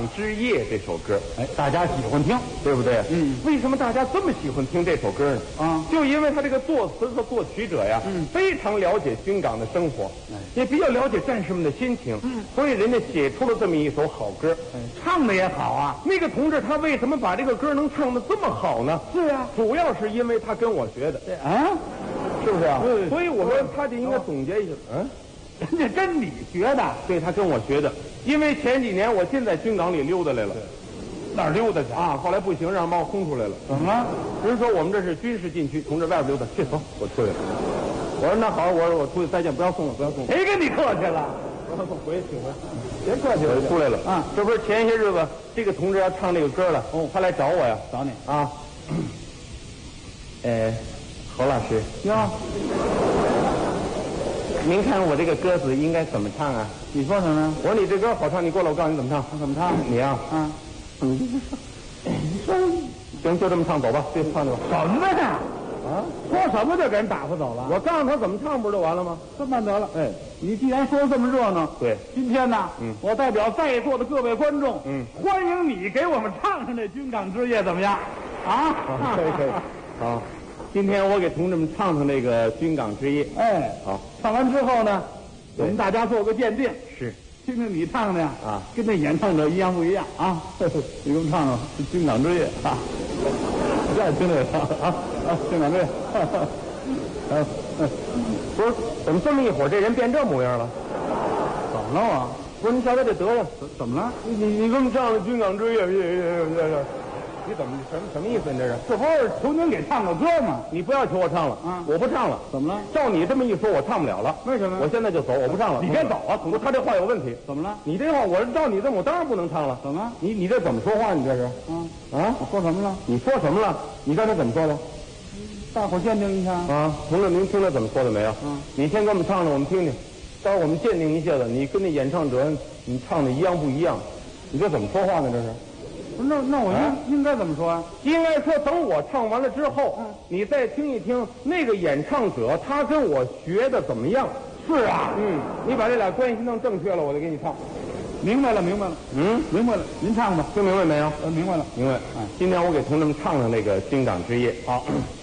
之夜》这首歌， 哎，大家喜欢听， 对不对？ 嗯， 为什么大家这么喜欢听这首歌呢？ 啊， 就因为他这个作词和作曲者呀，非常了解军港的生活，也比较了解战士们的心情，所以人家写出了这么一首好歌， 唱的也好啊。 那个同志他为什么把这个歌能唱得这么好呢？ 是啊， 主要是因为他跟我学的， 啊， 是不是啊？ 对所以我说他就应该总结一下， 人家跟你学的， 对他跟我学的，因为前几年我先在军港里溜达来了， 哪儿溜达去啊？后来不行，让把我轰出来了。 怎么了？ 人说我们这是军事禁区，同志外边溜达，去走，我出去了。我说那好，我说我出去再见，不要送了，不要送了。 谁跟你客气了？ 不要送，回去请回。别客气了，出来了啊！ 这不是前些日子这个同志要唱这个歌了，他来找我呀， 找你啊。侯老师， 哟， 您看我这个歌词应该怎么唱啊？ 你说什么？ 我说你这歌好唱，你过来我告诉你怎么唱。 怎么唱？ 你呀，你说，行，就这么唱，走吧，就唱去吧。 什么呀？ 啊， 说什么就给人打发走了？ 我告诉他怎么唱，不是就完了吗？ 这么办得了。 哎， 你既然说的这么热闹， 对， 今天呢，我代表在座的各位观众，欢迎你给我们唱唱这《军港之夜》，怎么样？啊， 可以可以，好，今天我给同志们唱唱这个《军港之夜》。 哎， 好， 唱完之后呢，我对们大家做个鉴定， 是， 听听你唱的呀， 啊， 跟那演唱者一样不一样啊？你给我们唱唱《军港之夜》啊，再听这个唱啊啊，《军港之夜》。 不是，怎么这么一会儿这人变这模样了？ 怎么了我？ 不是，你瞧他这德行， 怎么了？ 你这么唱的《军港之夜》，你怎么什么意思？你这是？ 这不是求您给唱个歌吗？ 你不要求我唱了啊我不唱了。 怎么了？ 照你这么一说，我唱不了了。 为什么我现在就走，我不唱了。 你别走啊不，他这话有问题。 怎么了？ 你这话，我照你这么，我当然不能唱了。 怎么？ 你这怎么说话？你这是？啊？ 我说什么了？ 你说什么了？你刚才怎么说的？ 大伙鉴定一下。 啊，同志，您听了怎么说的没有？你先给我们唱唱，我们听听。待会儿我们鉴定一下子，你跟那演唱者你唱的一样不一样？你这怎么说话呢？这是？ 不是那我应该怎么说啊？ 应该说，等我唱完了之后，你再听一听那个演唱者他跟我学的怎么样。 是啊， 你把这俩关系弄正确了，我就给你唱。 明白了，明白了，明白了。您唱吧， 听明白没有？ 明白了， 明白。今天我给同志们唱唱那个《军港之夜》。 好。